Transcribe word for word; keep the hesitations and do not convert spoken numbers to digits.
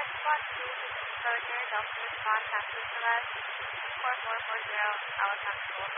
Squad two, this is Roger, Delta Response, after Celeste, four four four zero, Alabama.